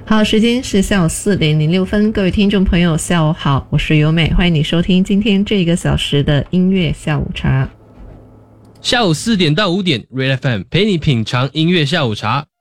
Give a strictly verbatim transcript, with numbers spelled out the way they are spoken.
好，时间是下午四点零六分，各位听众朋友下午好，我是由美，欢迎你收听今天这个小时的音乐下午茶。 下午四点到五点 Red F M 陪你品尝音乐下午茶，